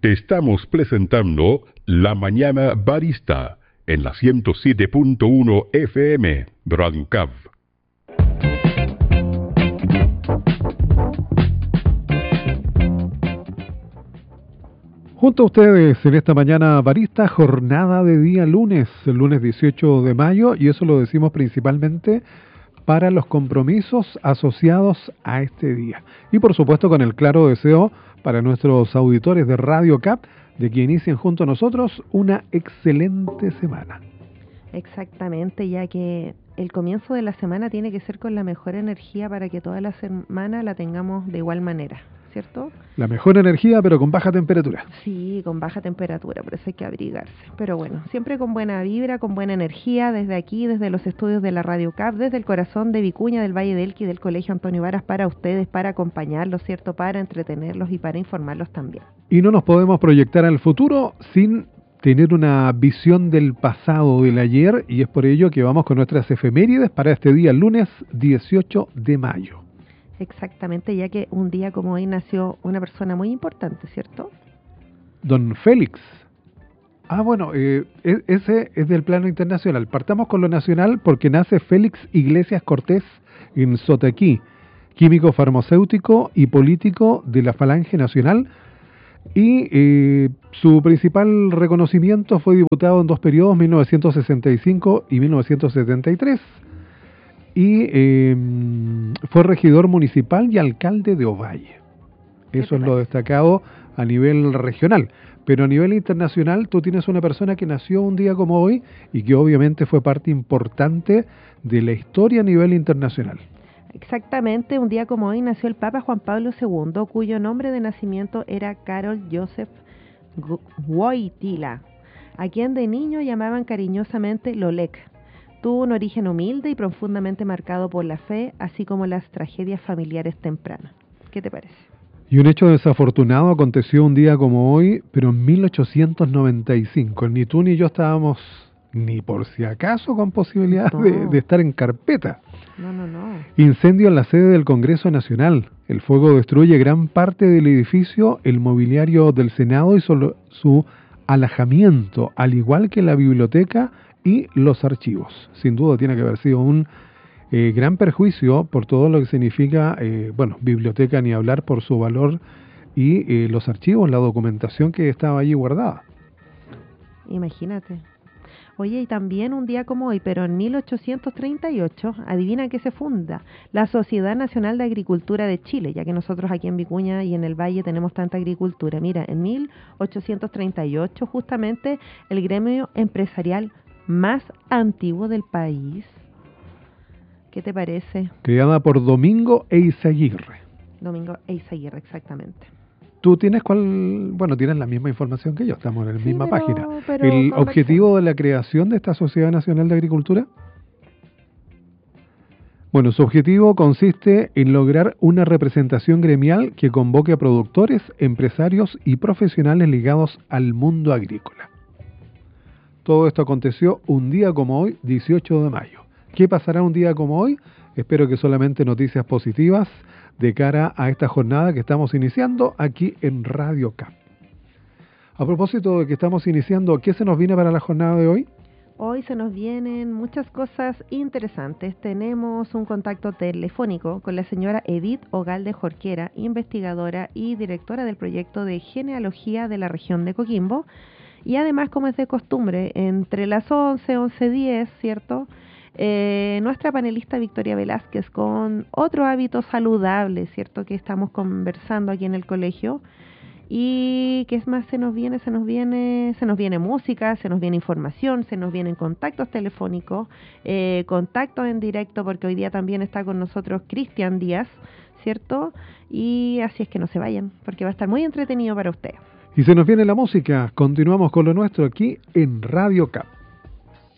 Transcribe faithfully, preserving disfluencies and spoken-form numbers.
te estamos presentando La Mañana Barista en la ciento siete punto uno F M Brancab. Junto a ustedes en esta mañana barista, jornada de día lunes, el lunes dieciocho de mayo, y eso lo decimos principalmente para los compromisos asociados a este día. Y por supuesto con el claro deseo para nuestros auditores de Radio C A P de que inicien junto a nosotros una excelente semana. Exactamente, ya que el comienzo de la semana tiene que ser con la mejor energía para que toda la semana la tengamos de igual manera, ¿cierto? La mejor energía, pero con baja temperatura. Sí, con baja temperatura, por eso hay que abrigarse. Pero bueno, siempre con buena vibra, con buena energía, desde aquí, desde los estudios de la Radio C A P, desde el corazón de Vicuña, del Valle del Elqui, del Colegio Antonio Varas, para ustedes, para acompañarlos, ¿cierto? Para entretenerlos y para informarlos también. Y no nos podemos proyectar al futuro sin tener una visión del pasado, del ayer, y es por ello que vamos con nuestras efemérides para este día, lunes dieciocho de mayo. Exactamente, ya que un día como hoy nació una persona muy importante, ¿cierto? Don Félix. Ah, bueno, eh, ese es del plano internacional. Partamos con lo nacional porque nace Félix Iglesias Cortés en Sotequí, químico farmacéutico y político de la Falange Nacional, y eh, su principal reconocimiento fue diputado en dos periodos, mil novecientos sesenta y cinco y mil novecientos setenta y tres, y eh, fue regidor municipal y alcalde de Ovalle. Eso es lo destacado a nivel regional. Pero a nivel internacional tú tienes una persona que nació un día como hoy y que obviamente fue parte importante de la historia a nivel internacional. Exactamente, un día como hoy nació el Papa Juan Pablo segundo, cuyo nombre de nacimiento era Karol Józef Wojtyła, a quien de niño llamaban cariñosamente Lolek. Tuvo un origen humilde y profundamente marcado por la fe, así como las tragedias familiares tempranas. ¿Qué te parece? Y un hecho desafortunado aconteció un día como hoy, pero en mil ochocientos noventa y cinco. Ni tú ni yo estábamos ni por si acaso con posibilidad no. de, de estar en carpeta. No, no, no. Incendio en la sede del Congreso Nacional. El fuego destruye gran parte del edificio, el mobiliario del Senado y solo su alojamiento, al igual que la biblioteca y los archivos. Sin duda tiene que haber sido un eh, gran perjuicio por todo lo que significa, eh, bueno, biblioteca ni hablar por su valor, y eh, los archivos, la documentación que estaba allí guardada. Imagínate. Oye, y también un día como hoy, pero en mil ochocientos treinta y ocho, adivina qué se funda, la Sociedad Nacional de Agricultura de Chile, ya que nosotros aquí en Vicuña y en el Valle tenemos tanta agricultura. Mira, en mil ochocientos treinta y ocho justamente el gremio empresarial más antiguo del país. ¿Qué te parece? Creada por Domingo Eizaguirre. Domingo Eizaguirre, exactamente. Tú tienes cuál, bueno, tienes la misma información que yo, estamos en la sí, misma pero, página. Pero ¿El objetivo de la creación de esta Sociedad Nacional de Agricultura? Bueno, su objetivo consiste en lograr una representación gremial que convoque a productores, empresarios y profesionales ligados al mundo agrícola. Todo esto aconteció un día como hoy, dieciocho de mayo. ¿Qué pasará un día como hoy? Espero que solamente noticias positivas de cara a esta jornada que estamos iniciando aquí en Radio C A P. A propósito de que estamos iniciando, ¿qué se nos viene para la jornada de hoy? Hoy se nos vienen muchas cosas interesantes. Tenemos un contacto telefónico con la señora Edith Ogalde Jorquera, investigadora y directora del proyecto de genealogía de la región de Coquimbo. Y además, como es de costumbre, entre las once, once diez, ¿cierto?, Eh, nuestra panelista Victoria Velázquez con otro hábito saludable, ¿cierto?, que estamos conversando aquí en el colegio. Y ¿qué es más se nos viene? Se nos viene, se nos viene música, se nos viene información, se nos vienen contactos telefónicos, eh, contactos en directo, porque hoy día también está con nosotros Cristian Díaz, ¿cierto? Y así es que no se vayan, porque va a estar muy entretenido para ustedes. Y se nos viene la música. Continuamos con lo nuestro aquí en Radio C A P.